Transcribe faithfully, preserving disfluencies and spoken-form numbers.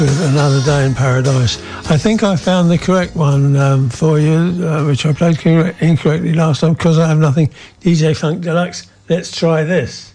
Another Day in Paradise. I think I found the correct one um, for you, uh, which I played correct, incorrectly last time because I have nothing. D J Funk Deluxe. Let's try this.